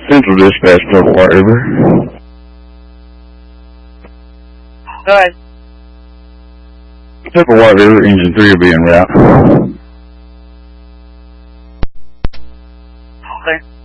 Central Dispatch, Purple White River. Go ahead. Purple White River, Engine 3 will be en route. Okay.